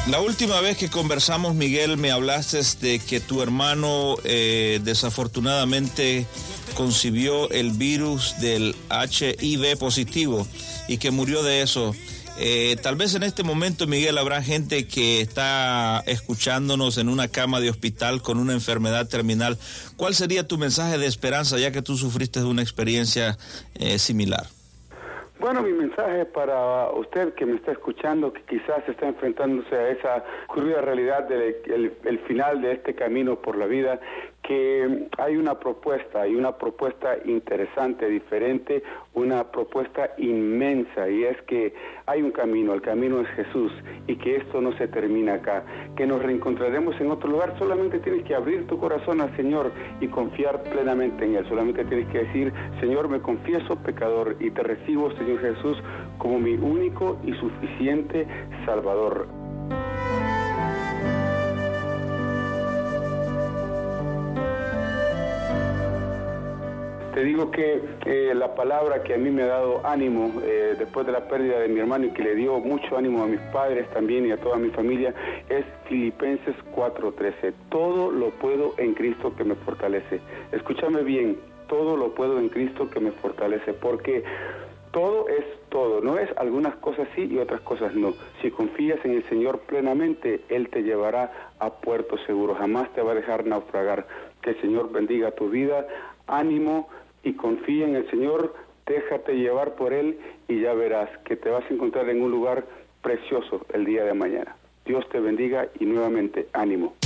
La última vez que conversamos, Miguel, me hablaste de que tu hermano desafortunadamente concibió el virus del HIV positivo y que murió de eso. Tal vez en este momento, Miguel, habrá gente que está escuchándonos en una cama de hospital con una enfermedad terminal. ¿Cuál sería tu mensaje de esperanza, ya que tú sufriste una experiencia similar? Bueno, mi mensaje para usted que me está escuchando, que quizás está enfrentándose a esa cruda realidad del final de este camino por la vida, que hay una propuesta interesante, diferente, una propuesta inmensa, y es que hay un camino, el camino es Jesús, y que esto no se termina acá, que nos reencontraremos en otro lugar. Solamente tienes que abrir tu corazón al Señor y confiar plenamente en Él. Solamente tienes que decir: Señor, me confieso pecador y te recibo, Señor Jesús, como mi único y suficiente Salvador. Te digo que la palabra que a mí me ha dado ánimo después de la pérdida de mi hermano, y que le dio mucho ánimo a mis padres también y a toda mi familia, es Filipenses 4:13. Todo lo puedo en Cristo que me fortalece. Escúchame bien, todo lo puedo en Cristo que me fortalece, porque todo es todo, no es algunas cosas sí y otras cosas no. Si confías en el Señor plenamente, Él te llevará a puerto seguro, jamás te va a dejar naufragar. Que el Señor bendiga tu vida, ánimo, y confía en el Señor, déjate llevar por Él y ya verás que te vas a encontrar en un lugar precioso el día de mañana. Dios te bendiga y nuevamente ánimo.